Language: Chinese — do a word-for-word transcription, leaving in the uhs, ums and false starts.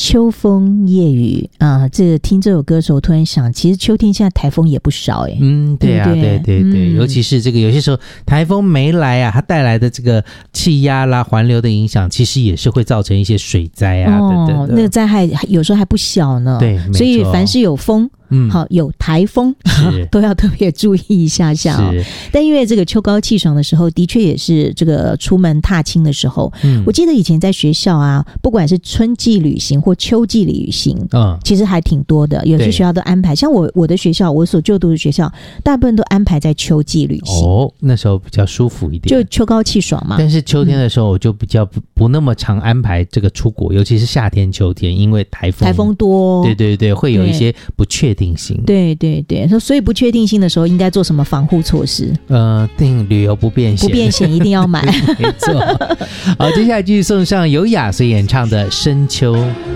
秋风夜雨啊、呃，这听这首歌的时候，突然想，其实秋天现在台风也不少哎。 嗯，对啊，对对 对, 对、嗯，尤其是这个有些时候台风没来啊，它带来的这个气压啦、环流的影响，其实也是会造成一些水灾啊、哦、等等的。 那个灾害有时候还不小呢。 对， 所以凡是有风。嗯，好，有台风都要特别注意一下下哦。但因为这个秋高气爽的时候，的确也是这个出门踏青的时候。嗯，我记得以前在学校啊，不管是春季旅行或秋季旅行，嗯，其实还挺多的。有些学校都安排，像我我的学校，我所就读的学校，大部分都安排在秋季旅行。 哦，那时候比较舒服一点， 就秋高气爽嘛。 但是秋天的时候，我就比较不、嗯、不那么常安排这个出国，尤其是夏天、秋天，因为台风， 台风多， 对对对，会有一些不确定。定性， 对对对，所以不确定性的时候应该做什么防护措施？ 呃，订旅游不便险， 不便险一定要买。 没错。好，接下来继续送上由雅所演唱的《深秋》。